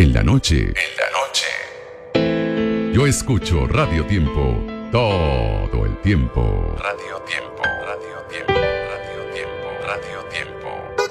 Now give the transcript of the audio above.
En la noche. Yo escucho Radio Tiempo todo el tiempo. Radio Tiempo, Radio Tiempo, Radio Tiempo, Radio Tiempo.